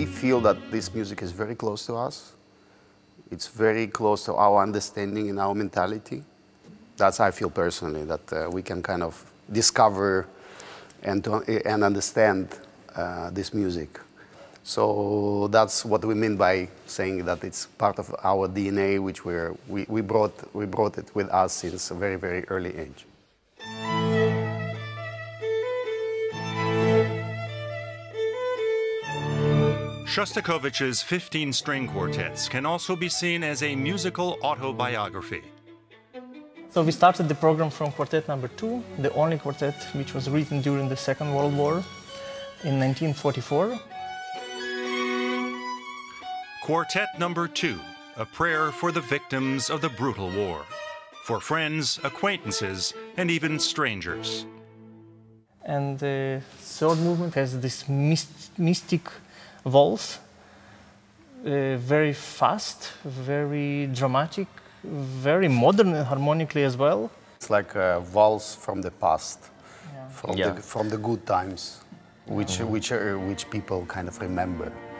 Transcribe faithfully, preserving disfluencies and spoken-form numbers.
we feel that this music is very close to us. It's very close to our understanding and our mentality. That's how I feel personally, that uh, we can kind of discover and, to, and understand uh, this music. So that's what we mean by saying that it's part of our D N A, which we're, we, we, brought, we brought it with us since a very, very early age. Shostakovich's fifteen string quartets can also be seen as a musical autobiography. So we started the program from quartet number two, the only quartet which was written during the Second World War in nineteen forty-four. Quartet number two, a prayer for the victims of the brutal war, for friends, acquaintances, and even strangers. And the third movement has this myst mystic waltz, uh, very fast, very dramatic, very modern and harmonically as well. It's like a waltz from the past, yeah. from, Yeah. The, from the good times, which, mm-hmm. which, uh, which people kind of remember.